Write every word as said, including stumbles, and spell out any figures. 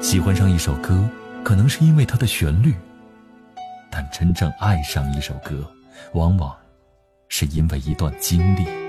喜欢上一首歌，可能是因为它的旋律，但真正爱上一首歌，往往是因为一段经历。